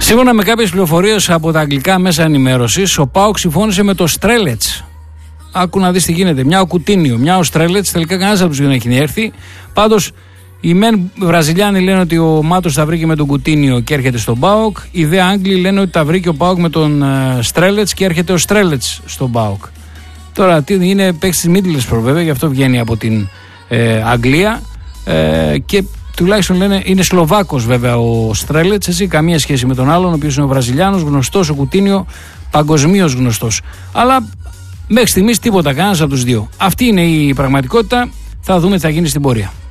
Σύμφωνα με κάποιες πληροφορίες από τα αγγλικά μέσα ενημέρωσης, ο ΠΑΟΚ συμφώνησε με το Στρέλετς. Άκου να δεις τι γίνεται. Μια ο Κουτίνιο, μια ο Στρέλετς. Τελικά κανένας από τους δεν έχει έρθει. Πάντως, οι μεν Βραζιλιάνοι λένε ότι ο Μάτος τα βρήκε με τον Κουτίνιο και έρχεται στον ΠΑΟΚ. Οι δε Άγγλοι λένε ότι τα βρήκε ο ΠΑΟΚ με τον Στρέλετς και έρχεται ο Στρέλετς στον ΠΑΟΚ. Τώρα, τι είναι παίκτης της Middlesbrough βέβαια, γι' αυτό βγαίνει από την Αγγλία. Και τουλάχιστον λένε είναι Σλοβάκος βέβαια ο Στρέλετς, έτσι, καμία σχέση με τον άλλον, ο οποίος είναι ο Βραζιλιάνος, γνωστός, ο Κουτίνιο παγκοσμίως γνωστός. Αλλά μέχρι στιγμής τίποτα, κανένας από τους δύο. Αυτή είναι η πραγματικότητα. Θα δούμε τι θα γίνει στην πορεία.